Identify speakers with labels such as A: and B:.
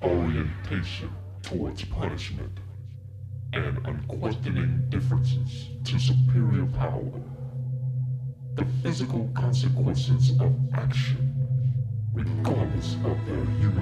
A: orientation towards punishment, and unquestioning differences to superior power. The physical consequences of action, regardless of their human